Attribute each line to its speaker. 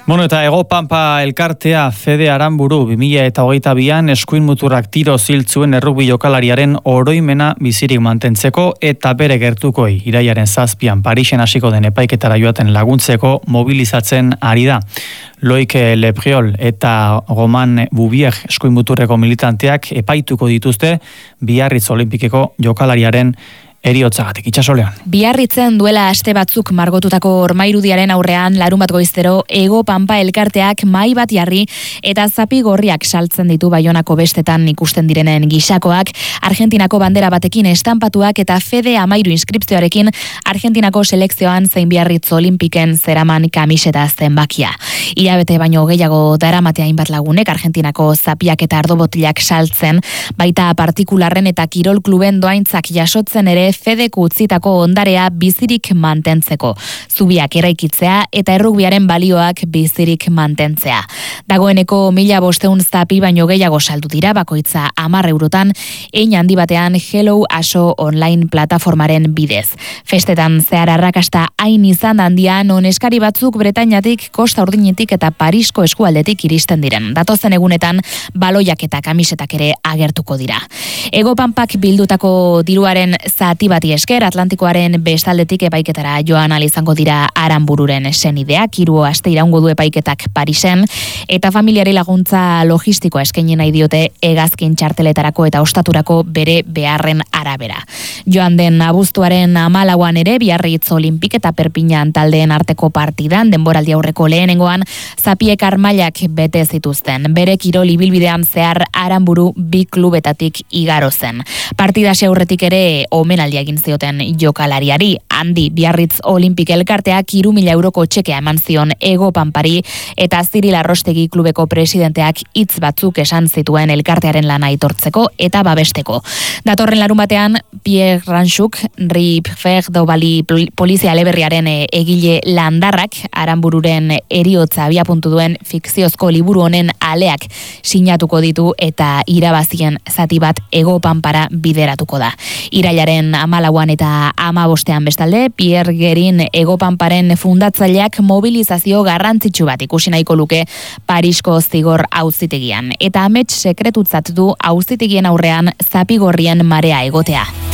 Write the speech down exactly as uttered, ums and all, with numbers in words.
Speaker 1: Bueno, eta Ego Pampa elkartea Fede Aranburu bi mila hogeita bian eskuin muturrak tiro ziltzuen errugbi jokalariaren oroimena bizirik mantentzeko eta bere gertukoi irailaren zazpian Parisen hasiko den epaiketara joaten laguntzeko mobilizatzen ari da. Loik Lepriol eta Roman Bouvier eskuin muturreko militanteak epaituko dituzte Biarritz Olimpikeko jokalariaren eriotzagatik. Itxasolean.
Speaker 2: Biarritzen duela aste batzuk margotutako ormairudiaren aurrean larun bat goiztero Ego Pampa elkarteak mahai bat jarri eta zapi gorriak saltzen ditu Baionako bestetan ikusten direnen gisakoak, Argentinako bandera batekin estanpatuak eta Fede Amairu inskripzioarekin Argentinako selekzioan zein Biarritz Olimpiken zeraman kamiseta zenbakia. Hilabete baino gehiago daramatea hainbat lagunek Argentinako zapiak eta ardobotilak saltzen, baita partikularren eta kirol kluben doaintzak jasotzen ere Fedek utzitako ondarea bizirik mantentzeko, zubiak eraikitzea eta errugbiaren balioak bizirik mantentzea. Dagoeneko mila bosteun zapi baino gehiago saldu dira, bakoitza hamar eurotan, hein handi batean Hello Aso online plataformaren bidez. Festetan zehar arrakasta hain izan handia non eskari batzuk Bretainatik, Kosta Urdinetik eta Parisko eskualdetik iristen diren. Datozen egunetan baloiak eta kamisetak ere agertuko dira. Ego Pampak bildutako diruaren zati bati esker Atlantikoaren bestaldetik epaiketara joan ahal izango dira Aranbururen senideak, hiru aste iraungo du epaiketak Parisen eta familiari laguntza logistikoa eskaini nahi diote hegazkin txarteletarako eta ostaturako bere beharren arabera. Joan den abuztuaren hamalauan ere Biarritz Olimpik eta Perpiñan taldeen arteko partidan denboraldi aurreko lehenengoan zapiek armailak bete zituzten. Bere kirol ibilbidean zehar Aranburu bi klubetatik igaro zen. Partidasi aurretik ere omenaldi egin zioten jokalariari, handi Biarritz Olimpik elkarteak hiru mila euroko txekea eman zion Ego Pampari eta Ziril Arrostegi klubeko presidenteak hitz batzuk esan zituen elkartearen lana aitortzeko eta babesteko. Datorren larun batean Pierre Ranchuk, Rip Ferdobali polizia eleberriaren egile landarrak Aranbururen eriotza abiapuntu duen fikziozko liburu honen aleak sinatuko ditu eta irabazien zati bat Ego Pampara bideratuko da. Irailaren hamalauan eta hamabostean bestalde, Pierre Gerin Ego Pamparen fundatzaileak mobilizazio garrantzitsu bat ikusi nahiko luke Parisko zigor auzitegian. Eta amets sekretutzat du auzitegien aurrean zapigorrien marea egotea.